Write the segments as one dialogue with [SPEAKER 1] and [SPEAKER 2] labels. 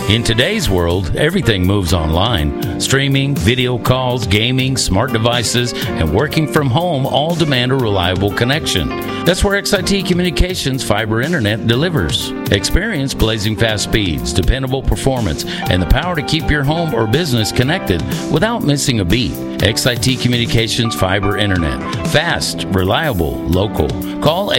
[SPEAKER 1] In today's world, everything moves online. Streaming, video calls, gaming, smart devices, and working from home all demand a reliable connection. That's where XIT Communications Fiber Internet delivers. Experience blazing fast speeds, dependable performance, and the power to keep your home or business connected without missing a beat. XIT Communications Fiber Internet. Fast, reliable, local. Call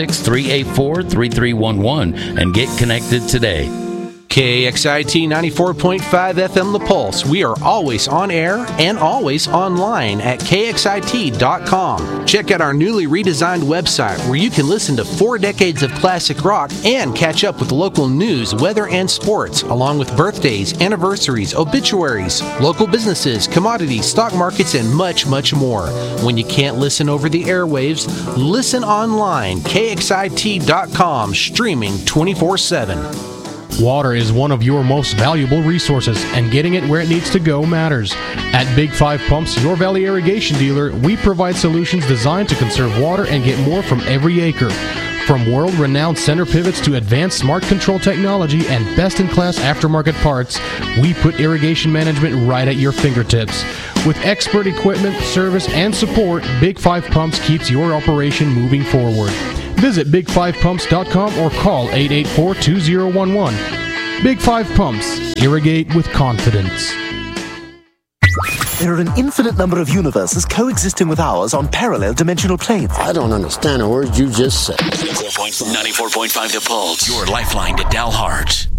[SPEAKER 1] 806-384-3311 and get connected today.
[SPEAKER 2] KXIT 94.5 FM The Pulse. We are always on air and always online at KXIT.com. Check out our newly redesigned website where you can listen to 4 decades of classic rock and catch up with local news, weather, and sports, along with birthdays, anniversaries, obituaries, local businesses, commodities, stock markets, and much, much more. When you can't listen over the airwaves, listen online. KXIT.com, streaming 24/7.
[SPEAKER 3] Water is one of your most valuable resources, and getting it where it needs to go matters. At Big 5 Pumps, your Valley Irrigation dealer, we provide solutions designed to conserve water and get more from every acre. From world-renowned center pivots to advanced smart control technology and best-in-class aftermarket parts, we put irrigation management right at your fingertips. With expert equipment, service, and support, Big 5 Pumps keeps your operation moving forward. Visit big5pumps.com or call 884-2011. Big 5 Pumps. Irrigate with confidence.
[SPEAKER 4] There are an infinite number of universes coexisting with ours on parallel dimensional planes.
[SPEAKER 5] I don't understand a word you just said.
[SPEAKER 6] 94.5 The Pulse. Your lifeline to Dalhart.